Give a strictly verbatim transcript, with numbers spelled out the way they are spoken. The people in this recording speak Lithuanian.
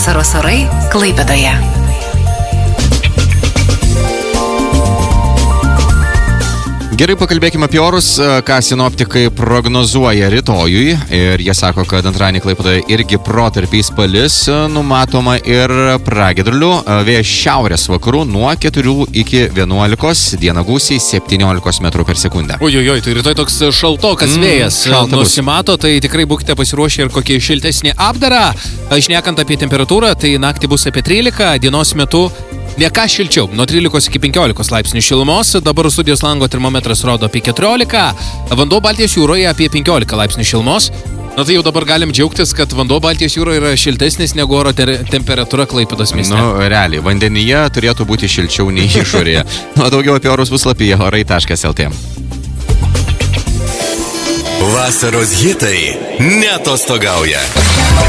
Vasaros orai Klaipėdoje. Gerai, pakalbėkime apie orus, ką sinoptikai prognozuoja rytojui. Ir jie sako, kad antradienį Klaipėdoje irgi protarpiais palis, numatoma ir pragiedrulių. Vėjas šiaurės vakarų nuo keturių iki vienuolikos, dieną gūsiai septyniolikos metrų per sekundę. Ojojoj, tai rytoj toks šaltokas mm, vėjas nusimato, tai tikrai būkite pasiruošę ir kokį šiltesnį apdarą. Šnekant apie temperatūrą, tai naktį bus apie trylika, dienos metu ne ką šilčiau, nuo trylikos iki penkiolikos laipsnių šilumos, dabar studijos lango termometras rodo apie keturiolika, vanduo Baltijos jūroje apie penkiolika laipsnių šilumos. Na tai jau dabar galim džiaugtis, kad vanduo Baltijos jūroje yra šiltesnis negu oro ter- temperatūra Klaipėdos mieste. Nu, realiai, vandenyje turėtų būti šilčiau nei išorėje. Nu, daugiau apie orus puslapyje orai taškas el tė. Vasaros hitai neatostogauja.